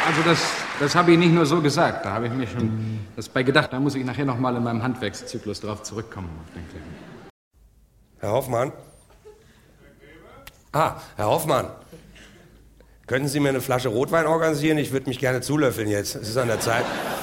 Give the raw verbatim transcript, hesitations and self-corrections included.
Also das, das habe ich nicht nur so gesagt. Da habe ich mir schon das bei gedacht. Da muss ich nachher noch mal in meinem Handwerkszyklus drauf zurückkommen. Herr Hoffmann? Ah, Herr Hoffmann. Könnten Sie mir eine Flasche Rotwein organisieren? Ich würde mich gerne zulöffeln jetzt. Es ist an der Zeit.